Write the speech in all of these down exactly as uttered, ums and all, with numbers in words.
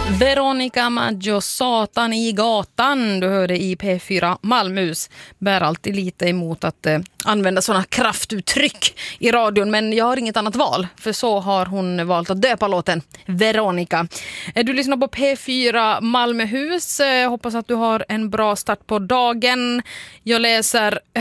Veronica Maggio, Satan i gatan. Du hörde i P fyra. Malmös bär alltid lite emot att eh, använda sådana kraftuttryck i radion. Men jag har inget annat val. För så har hon valt att döpa låten Veronica. Eh, du lyssnar på P fyra Malmöhus. Eh, hoppas att du har en bra start på dagen. Jag läser eh,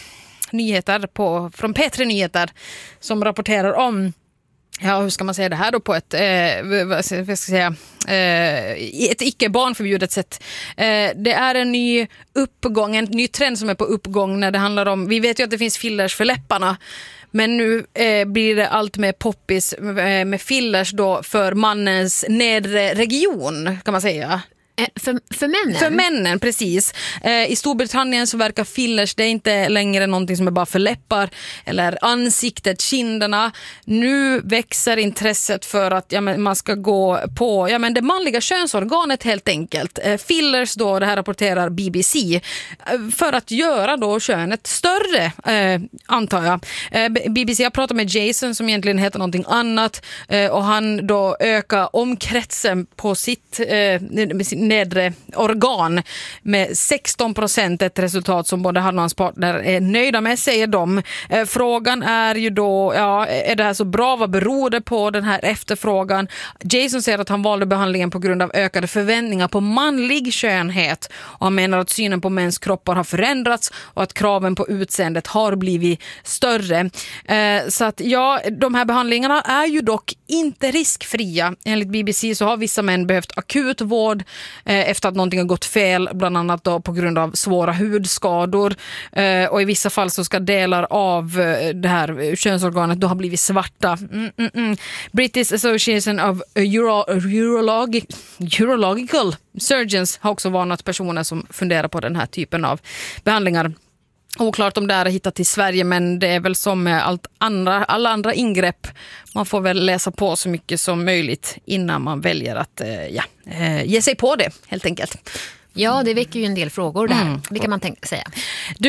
nyheter på, från P tre Nyheter som rapporterar om, ja, hur ska man säga det här då på ett, eh, vad ska jag säga, eh, ett icke barnförbjudet sätt. Eh, det är en ny uppgång, en ny trend som är på uppgång när det handlar om, vi vet ju att det finns fillers för läpparna, men nu eh, blir det allt mer poppis eh, med fillers då för mannens nedre region, kan man säga. För, för männen? För männen, precis. Eh, I Storbritannien så verkar fillers, det är inte längre någonting som är bara för läppar eller ansiktet, kinderna. Nu växer intresset för att ja, men man ska gå på ja, men det manliga könsorganet helt enkelt. Eh, fillers då, det här rapporterar B B C, eh, för att göra då könet större, eh, antar jag. Eh, B B C har pratat med Jason som egentligen heter någonting annat eh, och han då ökar omkretsen på sitt eh, nedre organ med sexton procent, ett resultat som både han och hans partner är nöjda med, säger de. Eh, frågan är ju då, ja, är det här så bra? Vad beror det på, den här efterfrågan? Jason säger att han valde behandlingen på grund av ökade förväntningar på manlig skönhet och han menar att synen på mäns kroppar har förändrats och att kraven på utseendet har blivit större. Eh, så att ja, de här behandlingarna är ju dock inte riskfria. Enligt B B C så har vissa män behövt akut vård efter att någonting har gått fel, bland annat då på grund av svåra hudskador, och i vissa fall så ska delar av det här könsorganet då ha blivit svarta. Mm, mm, mm. British Association of Euro- Urologi- Urological Surgeons har också varnat personer som funderar på den här typen av behandlingar. Oklart om det är hittat till Sverige, men det är väl som med allt andra, alla andra ingrepp. Man får väl läsa på så mycket som möjligt innan man väljer att ja, ge sig på det, helt enkelt. Ja, det väcker ju en del frågor där. Mm. Det kan man tänka säga. Du,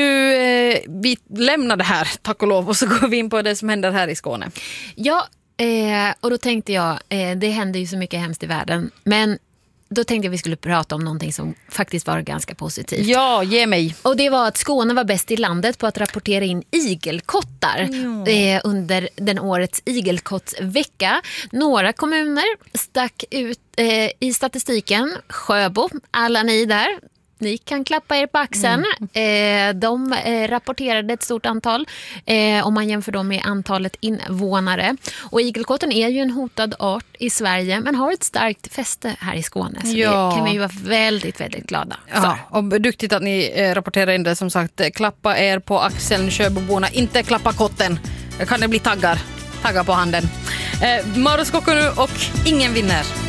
vi lämnar det här, tack och lov, och så går vi in på det som händer här i Skåne. Ja, eh, och då tänkte jag, eh, det händer ju så mycket hemskt i världen, men då tänkte jag vi skulle prata om någonting som faktiskt var ganska positivt. Ja, ge mig. Och det var att Skåne var bäst i landet på att rapportera in igelkottar eh, under den årets igelkottsvecka. Några kommuner stack ut eh, i statistiken. Sjöbo, alla ni där. Ni kan klappa er på axeln. Mm. Eh, de eh, rapporterade ett stort antal eh, om man jämför dem med antalet invånare. Och igelkotten är ju en hotad art i Sverige men har ett starkt fäste här i Skåne. Så ja. Det kan vi ju vara väldigt, väldigt glada för. Ja, och duktigt att ni eh, rapporterar in det. Som sagt, klappa er på axeln, Köboborna. Inte klappa kotten. Kan det bli taggar? Taggar på handen. Eh, Maroskocko nu och ingen vinner.